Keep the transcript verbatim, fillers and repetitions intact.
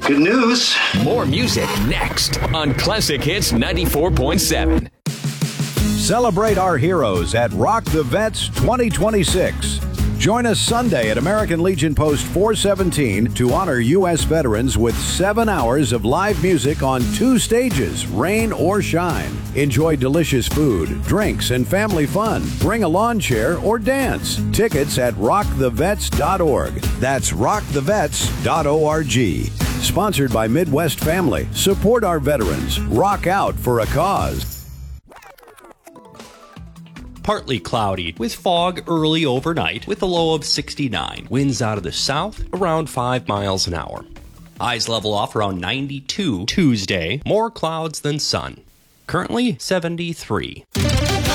Good news. More music next on Classic Hits ninety-four point seven. Celebrate our heroes at Rock the Vets twenty twenty-six. Join us Sunday at American Legion Post four seventeen to honor U S veterans with seven hours of live music on two stages, rain or shine. Enjoy delicious food, drinks, and family fun. Bring a lawn chair or dance. Tickets at rock the vets dot org. That's rock the vets dot org. Sponsored by Midwest Family. Support our veterans. Rock out for a cause. Partly cloudy with fog early overnight with a low of sixty-nine. Winds out of the south around five miles an hour. Highs level off around ninety-two Tuesday. More clouds than sun. Currently seventy-three.